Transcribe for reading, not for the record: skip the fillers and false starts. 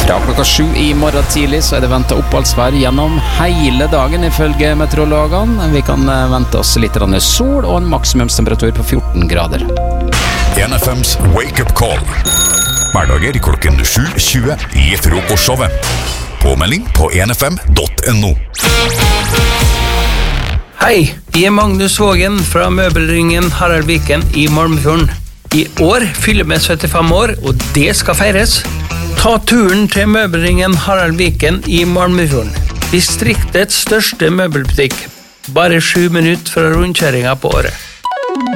Ja, klokka 7 i morgen tidlig så det ventet oppholdsvær gjennom hele dagen ifølge meteorologene. Vi kan vente oss litt sol og en maksimumstemperatur på 14 grader. NFMs Wake Up Call. Hverdager klokken 7:20 i frokostshowet. Påmelding på nfm.no. Hei, jeg Magnus Vågen fra møbelringen Harald Viken i Malmefjorden. I år fyller vi 75 år, og det skal feires. Ta turen til møbelringen Harald Viken i Malmefjorden. Distriktets største møbelbutikk. Bare 7 minutter fra rundkjøringen på året.